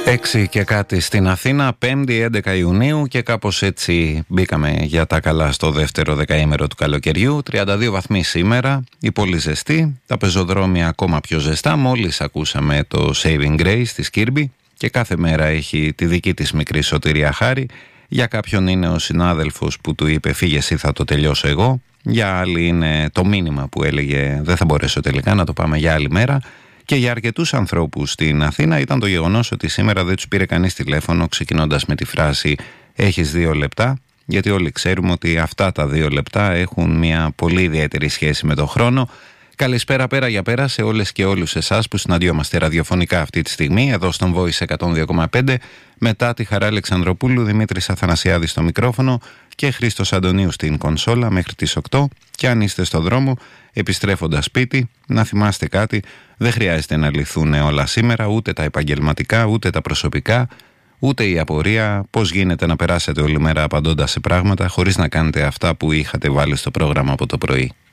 6 και κάτι στην Αθήνα, 5η 11 Ιουνίου, και κάπως έτσι μπήκαμε για τα καλά στο δεύτερο δεκαήμερο του καλοκαιριού. 32 βαθμοί σήμερα, η πολύ ζεστή, τα πεζοδρόμια ακόμα πιο ζεστά. Μόλις ακούσαμε το Saving Grace της Kirby και κάθε μέρα έχει τη δική της μικρή σωτηρία χάρη. Για κάποιον είναι ο συνάδελφος που του είπε φύγε εσύ, θα το τελειώσω εγώ. Για άλλοι είναι το μήνυμα που έλεγε δεν θα μπορέσω τελικά, να το πάμε για άλλη μέρα. Και για αρκετούς ανθρώπους στην Αθήνα ήταν το γεγονός ότι σήμερα δεν τους πήρε κανείς τηλέφωνο, ξεκινώντας με τη φράση «Έχεις 2 λεπτά», γιατί όλοι ξέρουμε ότι αυτά τα 2 λεπτά έχουν μια πολύ ιδιαίτερη σχέση με τον χρόνο. Καλησπέρα πέρα για πέρα σε όλες και όλους εσάς που συναντιόμαστε ραδιοφωνικά αυτή τη στιγμή, εδώ στον Voice 102,5, μετά τη Χαρά Αλεξανδροπούλου, Δημήτρης Αθανασιάδης στο μικρόφωνο και Χρήστος Αντωνίου στην κονσόλα μέχρι τις 8. Και αν είστε στο δρόμο, επιστρέφοντας σπίτι, να θυμάστε κάτι, δεν χρειάζεται να λυθούν όλα σήμερα, ούτε τα επαγγελματικά, ούτε τα προσωπικά, ούτε η απορία πώς γίνεται να περάσετε όλη μέρα απαντώντας σε πράγματα χωρίς να κάνετε αυτά που είχατε βάλει στο πρόγραμμα από το πρωί.